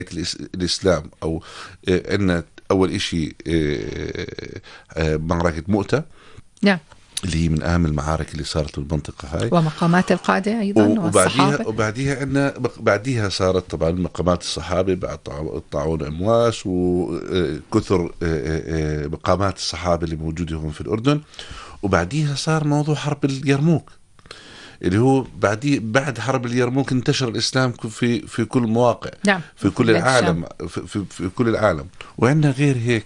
الإسلام أو عندنا أول إشي معركة مؤتة. نعم. اللي هي من أهم المعارك اللي صارت بالمنطقة هاي، ومقامات القادة أيضا والصحابة. وبعديها عندنا بعديها صارت طبعا مقامات الصحابة بعد طاعون أمواس، وكثر مقامات الصحابة اللي موجودة هون في الأردن. وبعديها صار موضوع حرب اليرموك، اللي هو بعد حرب اليرموك انتشر الإسلام في كل مواقع. نعم. في كل العالم، في كل العالم. وعندنا غير هيك،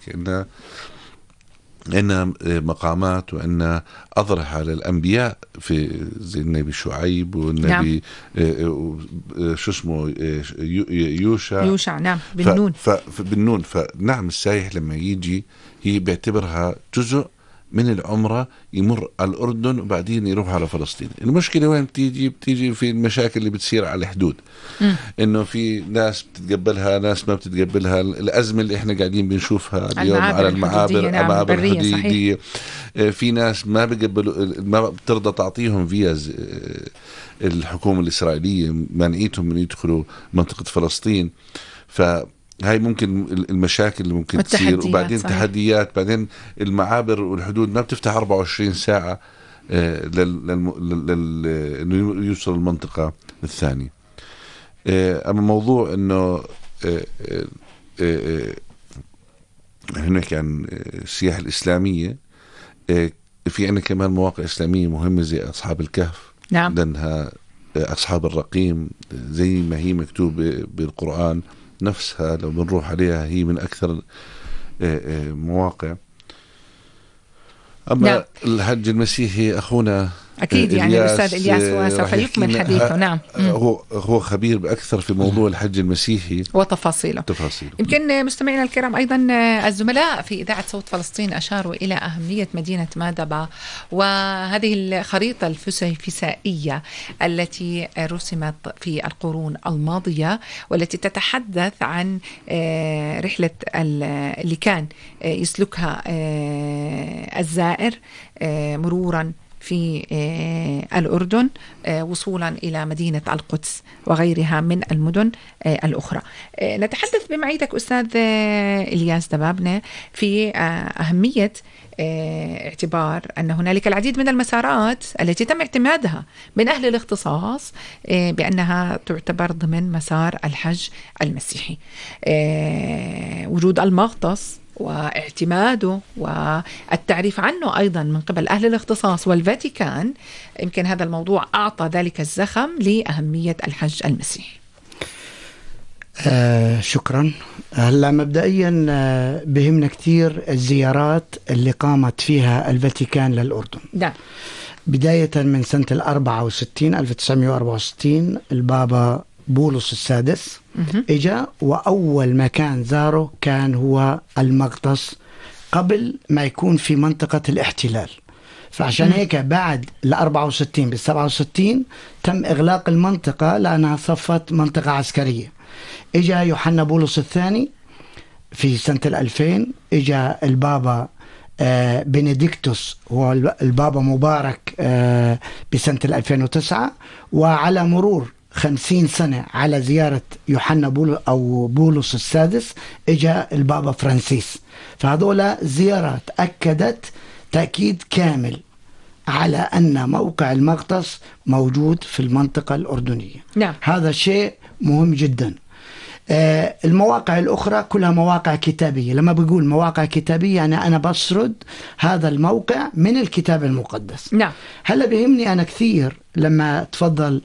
عندنا مقامات، وعندنا أضرحة للأنبياء في زي النبي شعيب والنبي شو اسمه يوشع. نعم. بالنون. بالنون. فنعم، السايح لما يجي هي بيعتبرها جزء من العمرة، يمر على الأردن وبعدين يروح على فلسطين. المشكلة وين بتيجي في المشاكل اللي بتصير على الحدود، إنه في ناس بتتقبلها، ناس ما بتتقبلها. الأزمة اللي إحنا قاعدين بنشوفها اليوم على المعابر الحدودية. في ناس ما بيقبلوا، ما بترضى تعطيهم فيز الحكومة الإسرائيلية، مانعيتهم من يدخلوا منطقة فلسطين. هاي ممكن المشاكل اللي ممكن تصير. وبعدين صحيح. تحديات. بعدين المعابر والحدود ما بتفتح 24 ساعة إنه يوصل المنطقة الثانية. أما موضوع إنه هناك عن السياحة الإسلامية، في عنا كمان مواقع إسلامية مهمة زي أصحاب الكهف. نعم. لأنها أصحاب الرقيم زي ما هي مكتوبة بالقرآن نفسها، لو بنروح عليها هي من أكثر مواقع. أما نعم. الحج المسيحي أخونا أكيد يعني الأستاذ إلياس سوف يكمل حديثه. نعم. هو خبير بأكثر في موضوع الحج المسيحي وتفاصيله. يمكن مستمعينا الكرام أيضا الزملاء في إذاعة صوت فلسطين أشاروا إلى أهمية مدينة مادبا وهذه الخريطة الفسائية التي رسمت في القرون الماضية، والتي تتحدث عن رحلة اللي كان يسلكها الزائر مرورا في الأردن وصولا إلى مدينة القدس وغيرها من المدن الأخرى. نتحدث بمعيتك أستاذ إلياس دبابنة في أهمية اعتبار أن هنالك العديد من المسارات التي تم اعتمادها من أهل الاختصاص بأنها تعتبر ضمن مسار الحج المسيحي. وجود المغطس واعتماده والتعريف عنه أيضا من قبل أهل الاختصاص والفاتيكان، يمكن هذا الموضوع أعطى ذلك الزخم لأهمية الحج المسيحي. شكرا. هلا مبدئيا بهمنا كتير الزيارات اللي قامت فيها الفاتيكان للأردن. ده. بداية من سنة 1964 البابا بولس السادس إجا، وأول مكان زاره كان هو المغطس قبل ما يكون في منطقة الاحتلال. فعشان هيك بعد 64 بال67 تم إغلاق المنطقة لأنها صفت منطقة عسكرية. إجا يوحنا بولس الثاني في سنة 2000، إجا البابا بنديكتوس هو البابا مبارك بسنة 2009، وعلى مرور 50 سنة على زيارة يوحنا بولس السادس إجا البابا فرانسيس. فهذولا زيارات أكدت تأكيد كامل على أن موقع المغطس موجود في المنطقة الأردنية. نعم. هذا شيء مهم جدا. المواقع الأخرى كلها مواقع كتابية. لما بقول مواقع كتابية يعني أنا بسرد هذا الموقع من الكتاب المقدس. نعم. هلا بيهمني أنا كثير لما تفضل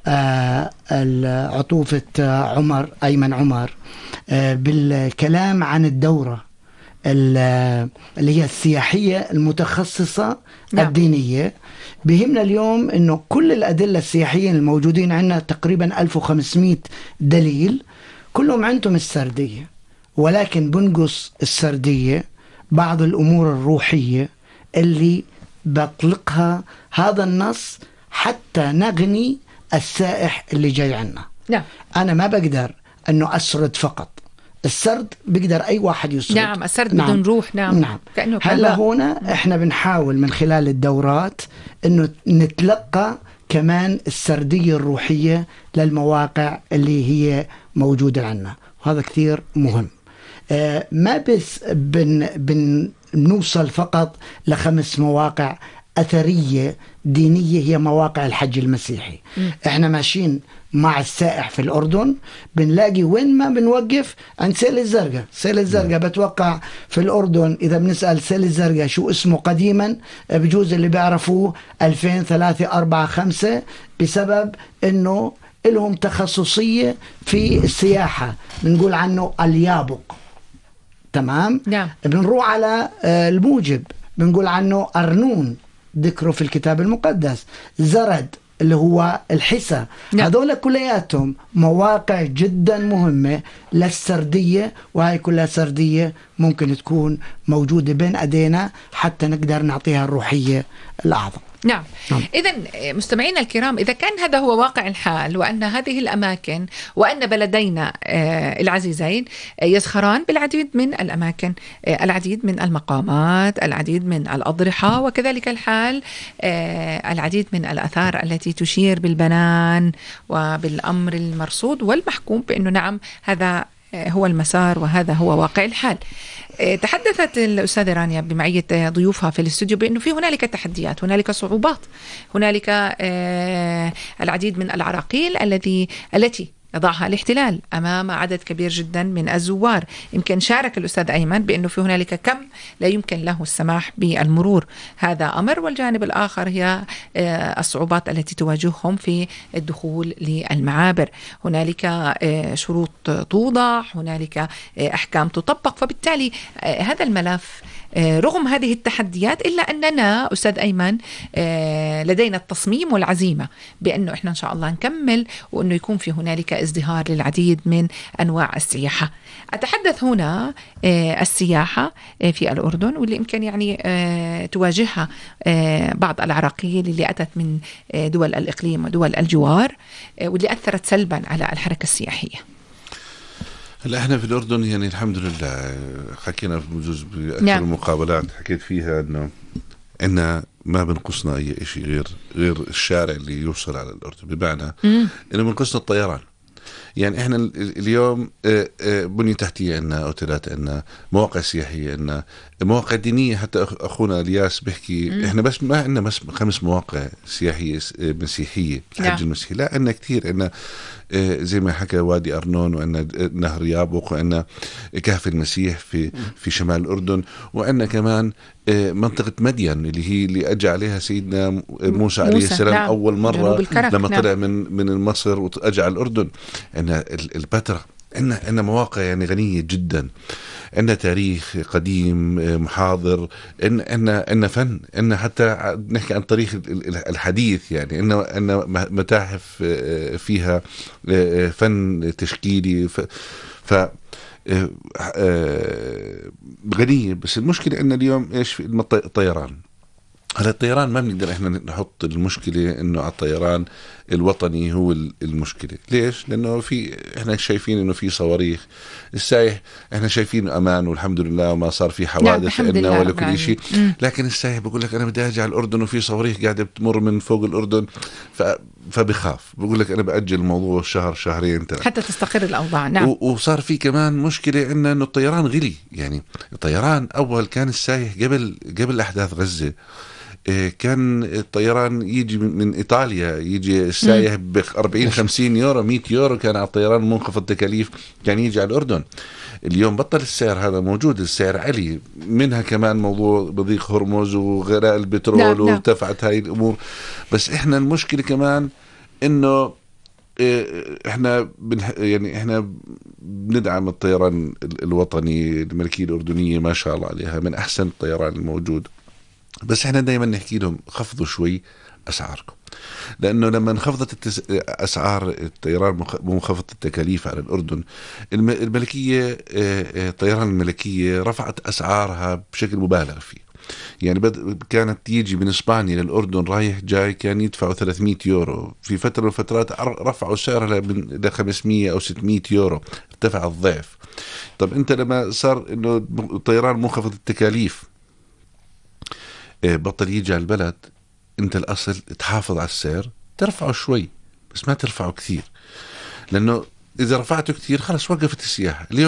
عطوفة أيمن عمر بالكلام عن الدورة اللي هي السياحية المتخصصة. نعم. الدينية. بهمنا اليوم أنه كل الأدلة السياحية الموجودين عندنا تقريبا 1500 دليل، كلهم عندهم السردية، ولكن بنقص السردية بعض الأمور الروحية اللي بطلقها هذا النص حتى نغني السائح اللي جاي عنا. نعم. أنا ما بقدر أنه أسرد فقط. السرد بيقدر أي واحد يسرد. نعم. السرد نعم. بدون روح. نعم. نعم. هلا هنا إحنا بنحاول من خلال الدورات أنه نتلقى كمان السردية الروحية للمواقع اللي هي موجودة عنا. وهذا كثير مهم. ما بس بنوصل فقط ل5 مواقع أثرية دينية هي مواقع الحج المسيحي. احنا ماشيين مع السائح في الأردن بنلاقي وين ما بنوقف عند سيل الزرقاء. سيل الزرقاء بتوقع في الأردن إذا بنسأل سيل الزرقاء شو اسمه قديما بجوز اللي بيعرفوه 2000 3 4 5 بسبب إنه لهم تخصصية في السياحة، بنقول عنه اليابق. تمام. نعم. بنروح على الموجب بنقول عنه أرنون ذكره في الكتاب المقدس، زرد اللي هو الحسا. نعم. هذول كلياتهم مواقع جدا مهمة للسردية، وهي كلها سردية ممكن تكون موجودة بين أيدينا حتى نقدر نعطيها الروحية الأعظم. نعم. إذن مستمعينا الكرام، إذا كان هذا هو واقع الحال، وأن هذه الأماكن وأن بلدينا العزيزين يزخران بالعديد من الأماكن، العديد من المقامات، العديد من الأضرحة، وكذلك الحال العديد من الآثار التي تشير بالبنان وبالأمر المرصود والمحكوم بأنه نعم هذا هو المسار وهذا هو واقع الحال. تحدثت الأستاذة رانيا بمعية ضيوفها في الاستوديو بأنه في هنالك تحديات، هنالك صعوبات، هنالك العديد من العراقيل التي يضعها الاحتلال أمام عدد كبير جدا من الزوار. يمكن شارك الأستاذ أيمن بأنه في هنالك كم لا يمكن له السماح بالمرور، هذا أمر. والجانب الآخر هي الصعوبات التي تواجههم في الدخول للمعابر. هنالك شروط توضع، هنالك أحكام تطبق، فبالتالي هذا الملف رغم هذه التحديات إلا أننا أستاذ أيمن لدينا التصميم والعزيمة بأنه إحنا إن شاء الله نكمل، وأنه يكون في هنالك ازدهار للعديد من أنواع السياحة. أتحدث هنا السياحة في الأردن واللي يمكن يعني تواجهها بعض العراقيل اللي أتت من دول الإقليم ودول الجوار واللي أثرت سلبا على الحركة السياحية. هلا احنا في الأردن يعني الحمد لله حكينا بجوز بأكثر نعم. المقابلات حكيت فيها انه إننا ما بنقصنا أي شيء غير الشارع اللي يوصل على الأردن، بمعنى إنه بنقصنا الطيران. يعني إحنا اليوم بنية تحتية عندنا، أوتيلات عندنا، مواقع سياحية عندنا، مواقع دينية. حتى أخونا الياس بيحكي إحنا بس ما عندنا بس 5 مواقع سياحية مسيحية الحج المسيحي، لا عندنا كتير. عندنا زي ما حكى وادي أرنون، وعندنا نهر يابق، وعندنا كهف المسيح في شمال الأردن، وعندنا كمان منطقة مدين اللي أجى عليها سيدنا موسى عليه السلام. نعم. أول مرة لما طلع من مصر وأجى على الأردن. عندنا البتراء، عندنا مواقع يعني غنية جدا، عندنا تاريخ قديم محاضر، عندنا فن، عندنا حتى نحكي عن تاريخ الحديث. يعني عندنا متاحف فيها فن تشكيلي غنية. بس المشكلة إن اليوم إيش في الطيران. هلا الطيران ما بنقدر إحنا نحط المشكلة إنه على الطيران الوطني هو المشكلة. ليش؟ لأنه إحنا شايفين إنه في صواريخ، السائح إحنا شايفين أمان والحمد لله وما صار في حوادث عندنا ولا كل شيء. لكن السائح بقول لك أنا بدي أجي على الأردن وفي صواريخ قاعدة بتمر من فوق الأردن، فبخاف، بقول لك أنا بأجل الموضوع شهر شهرين حتى تستقر الأوضاع. نعم. وصار في كمان مشكلة عندنا إنه الطيران غلي. يعني الطيران أول كان السائح قبل أحداث غزة كان الطيران يجي من إيطاليا، يجي السائح ب40-50 يورو 100 يورو كان على الطيران منخفض تكاليف، كان يجي على الأردن. اليوم بطل السعر هذا موجود، السعر علي، منها كمان موضوع بضيق هرمز وغلاء البترول وارتفعت هاي الأمور. بس إحنا المشكلة كمان إنه إحنا إحنا بندعم الطيران الوطني، الملكية الأردنية ما شاء الله عليها من أحسن الطيران الموجود. بس احنا دايما نحكي لهم خفضوا شوي أسعاركم، لأنه لما انخفضت أسعار الطيران منخفض التكاليف على الأردن، الملكية الطيران الملكية رفعت أسعارها بشكل مبالغ فيه. يعني كانت يجي من إسبانيا للأردن رايح جاي كان يدفعوا 300 يورو، في فترة من الفترات رفعوا سعرها ل 500 أو 600 يورو، ارتفع الضعف. طب أنت لما صار إنه الطيران منخفض التكاليف بطل يجي على البلد، انت الاصل تحافظ على السعر، ترفعه شوي بس ما ترفعه كثير، لانه إذا رفعته كثير خلص وقفت السياحة. اليوم